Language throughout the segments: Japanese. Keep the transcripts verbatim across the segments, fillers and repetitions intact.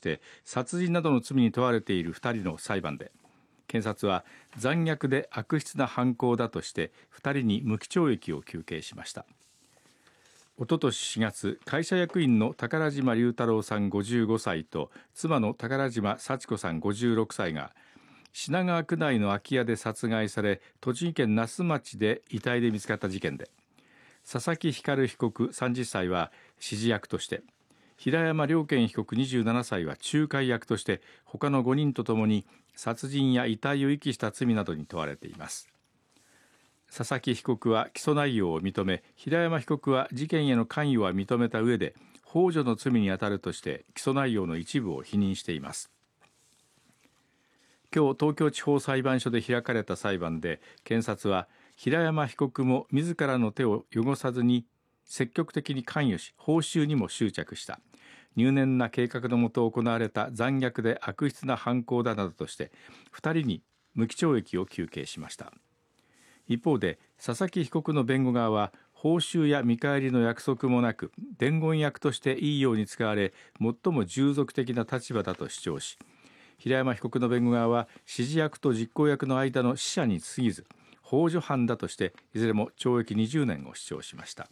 して殺人などの罪に問われているふたりの裁判で、検察は残虐で悪質な犯行だとしてふたりに無期懲役を求刑しました。おととししがつ、会社役員の宝島隆太郎さんごじゅうごさいと妻の宝島幸子さんごじゅうろくさいが品川区内の空き家で殺害され、栃木県那須町で遺体で見つかった事件で、佐々木光被告さんじゅっさいは指示役として、平山良健被告にじゅうななさいは仲介役として他のごにんとともに殺人や遺体を遺棄した罪などに問われています。佐々木被告は起訴内容を認め、平山被告は事件への関与は認めた上で幇助の罪に当たるとして起訴内容の一部を否認しています。今日、東京地方裁判所で開かれた裁判で、検察は平山被告も自らの手を汚さずに積極的に関与し、報酬にも執着した、入念な計画のもと行われた残虐で悪質な犯行だなどとしてふたりに無期懲役を求刑しました。一方で佐々木被告の弁護側は、報酬や見返りの約束もなく伝言役としていいように使われ、最も従属的な立場だと主張し、平山被告の弁護側は指示役と実行役の間の使者に過ぎず幇助犯だとしていずれも懲役にじゅうねんを主張しました。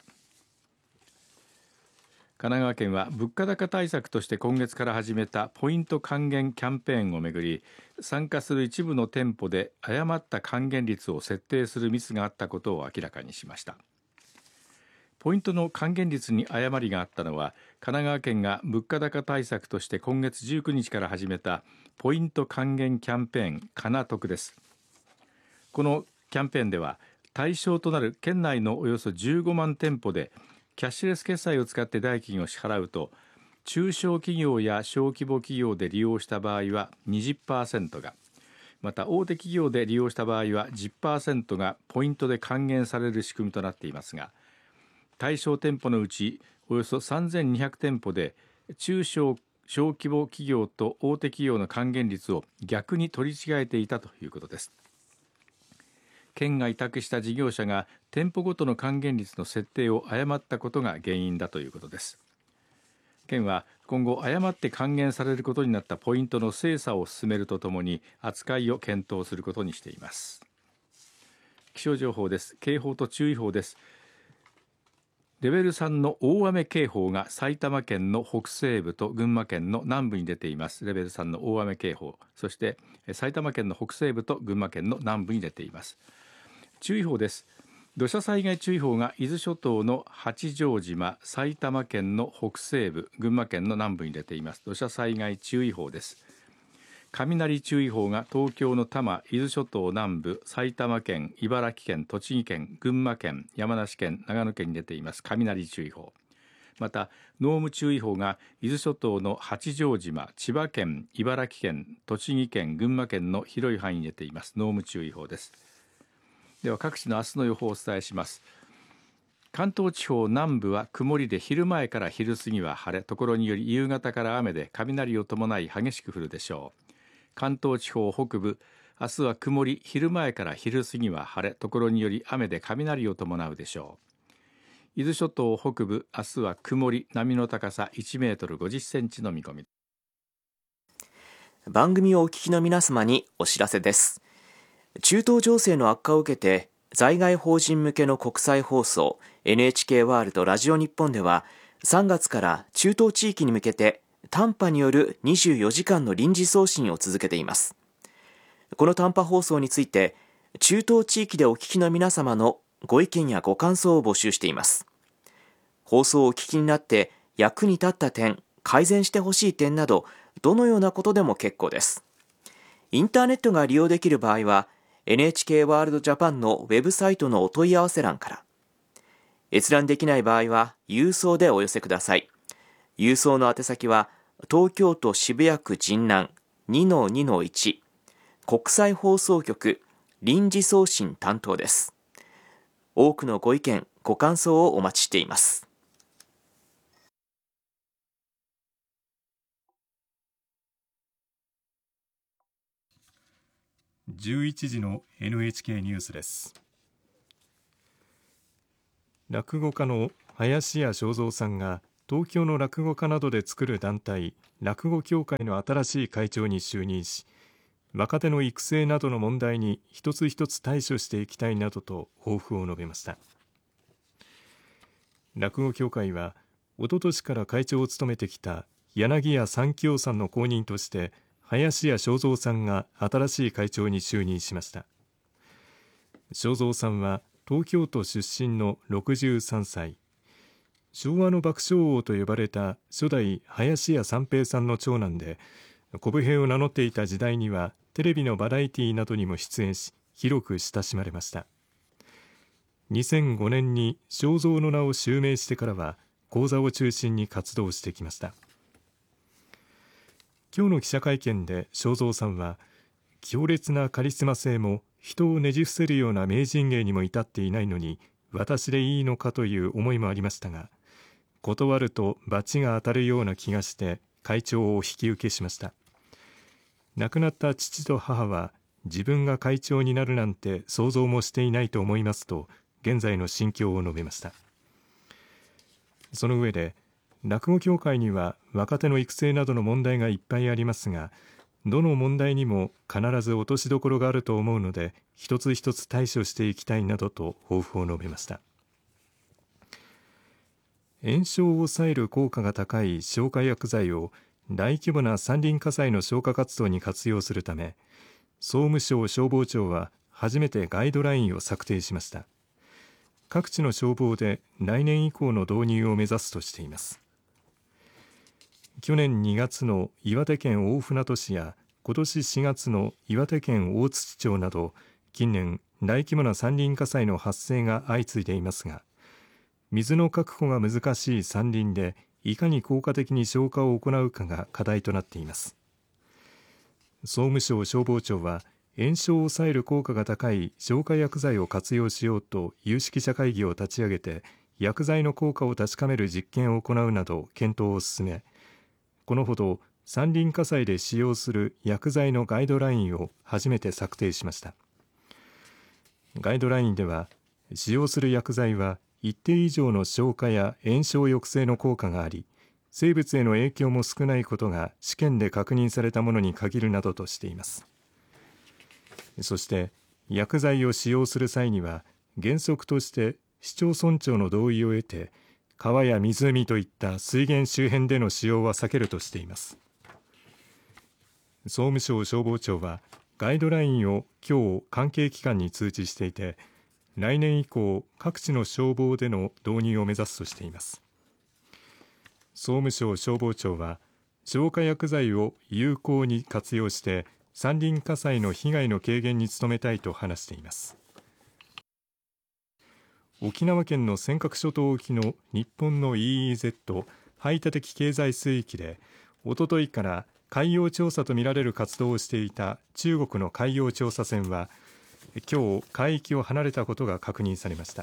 神奈川県は物価高対策として今月から始めたポイント還元キャンペーンをめぐり、参加する一部の店舗で誤った還元率を設定するミスがあったことを明らかにしました。ポイントの還元率に誤りがあったのは、神奈川県が物価高対策として今月じゅうくにちから始めたポイント還元キャンペーンかな得です。このキャンペーンでは、対象となる県内のおよそじゅうごまん店舗でキャッシュレス決済を使って代金を支払うと、中小企業や小規模企業で利用した場合は にじゅっパーセント が、また大手企業で利用した場合は じゅっパーセント がポイントで還元される仕組みとなっていますが、対象店舗のうちおよそさんぜんにひゃく店舗で中小小規模企業と大手企業の還元率を逆に取り違えていたということです。県が委託した事業者が店舗ごとの還元率の設定を誤ったことが原因だということです。県は今後誤って還元されることになったポイントの精査を進めるとともに扱いを検討することにしています。気象情報です。警報と注意報です。レベルさんの大雨警報が埼玉県の北西部と群馬県の南部に出ています。レベルさんの大雨警報、そして埼玉県の北西部と群馬県の南部に出ています。注意報です。土砂災害注意報が伊豆諸島の八丈島、埼玉県の北西部、群馬県の南部に出ています。土砂災害注意報です。雷注意報が東京の多摩、伊豆諸島南部、埼玉県、茨城県、栃木県、群馬県、山梨県、長野県に出ています。雷注意報。また濃霧注意報が伊豆諸島の八丈島、千葉県、茨城県、栃木県、群馬県の広い範囲に出ています。濃霧注意報です。では各地の明日の予報をお伝えします。関東地方南部は曇りで昼前から昼過ぎは晴れ、ところにより夕方から雨で雷を伴い激しく降るでしょう。関東地方北部、明日は曇り、昼前から昼過ぎは晴れ、ところにより雨で雷を伴うでしょう。伊豆諸島北部、明日は曇り、波の高さいちメートルごじゅっセンチの見込み。 番組をお聞きの皆様にお知らせです。中東情勢の悪化を受けて、在外邦人向けの国際放送 エヌエイチケー ワールドラジオ日本では、さんがつから中東地域に向けて短波によるにじゅうよじかんの臨時送信を続けています。この短波放送について、中東地域でお聞きの皆様のご意見やご感想を募集しています。放送をお聞きになって役に立った点、改善してほしい点など、どのようなことでも結構です。インターネットが利用できる場合は、エヌエイチケー ワールドジャパンのウェブサイトのお問い合わせ欄から、閲覧できない場合は郵送でお寄せください。郵送の宛先は東京都渋谷区神南 にのにのいち 国際放送局臨時送信担当です。多くのご意見ご感想をお待ちしています。 じゅういちじの エヌエイチケー ニュースです。落語家の林家正蔵さんが東京の落語家などで作る団体落語協会の新しい会長に就任し、若手の育成などの問題に一つ一つ対処していきたいなどと抱負を述べました。落語協会はおととしから会長を務めてきた柳家三喜夫さんの後任として林家正蔵さんが新しい会長に就任しました。正蔵さんは東京都出身のろくじゅうさんさい、昭和の爆笑王と呼ばれた初代林家三平さんの長男で、小武平を名乗っていた時代にはテレビのバラエティなどにも出演し、広く親しまれました。にせんごねんに正蔵の名を襲名してからは講座を中心に活動してきました。今日の記者会見で正蔵さんは、強烈なカリスマ性も人をねじ伏せるような名人芸にも至っていないのに私でいいのかという思いもありましたが、断ると罰が当たるような気がして会長を引き受けしました。亡くなった父と母は自分が会長になるなんて想像もしていないと思いますと現在の心境を述べました。その上で、落語協会には若手の育成などの問題がいっぱいありますが、どの問題にも必ず落としどころがあると思うので一つ一つ対処していきたいなどと抱負を述べました。炎症を抑える効果が高い消火薬剤を大規模な山林火災の消火活動に活用するため、総務省消防庁は初めてガイドラインを策定しました。各地の消防で来年以降の導入を目指すとしています。去年にがつの岩手県大船渡市や今年しがつの岩手県大槌町など、近年大規模な山林火災の発生が相次いでいますが、水の確保が難しい山林でいかに効果的に消火を行うかが課題となっています。総務省消防庁は延焼を抑える効果が高い消火薬剤を活用しようと有識者会議を立ち上げて、薬剤の効果を確かめる実験を行うなど検討を進め、このほど山林火災で使用する薬剤のガイドラインを初めて策定しました。ガイドラインでは、使用する薬剤は一定以上の消火や炎症抑制の効果があり、生物への影響も少ないことが試験で確認されたものに限るなどとしています。そして薬剤を使用する際には原則として市町村長の同意を得て、川や湖といった水源周辺での使用は避けるとしています。総務省消防庁はガイドラインを今日関係機関に通知していて、来年以降各地の消防での導入を目指すとしています。総務省消防庁は消火薬剤を有効に活用して山林火災の被害の軽減に努めたいと話しています。沖縄県の尖閣諸島沖の日本の イーイーゼット 排他的経済水域で、おとといから海洋調査とみられる活動をしていた中国の海洋調査船は今日海域を離れたことが確認されました。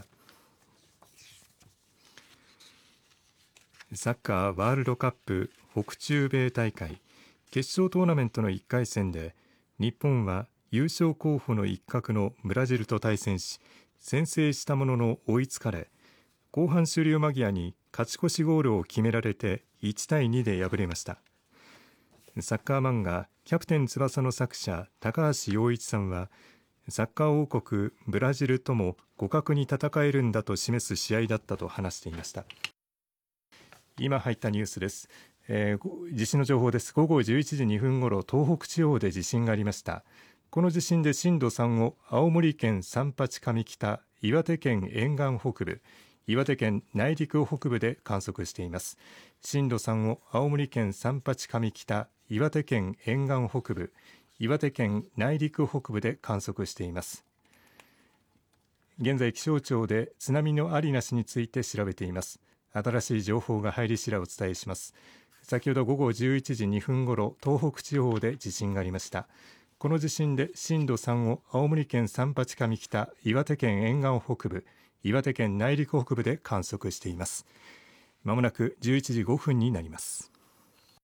サッカーワールドカップ北中米大会決勝トーナメントのいっかい戦で、日本は優勝候補の一角のブラジルと対戦し、先制したものの追いつかれ、後半終了間際に勝ち越しゴールを決められていちたいにで敗れました。サッカー漫画キャプテン翼の作者高橋陽一さんは、サッカー王国ブラジルとも互角に戦えるんだと示す試合だったと話していました。今入ったニュースです。えー、地震の情報です。ごごじゅういちじにふんごろ、東北地方で地震がありました。この地震で震度さんを青森県三八上北、岩手県沿岸北部、岩手県内陸北部で観測しています。震度さんを青森県三八上北、岩手県沿岸北部、岩手県内陸北部で観測しています。現在気象庁で津波のありなしについて調べています。新しい情報が入り次第お伝えします。先ほどごごじゅういちじにふんごろ、東北地方で地震がありました。この地震で震度さんを青森県三八上北、岩手県沿岸北部、岩手県内陸北部で観測しています。まもなくじゅういちじごふんになります。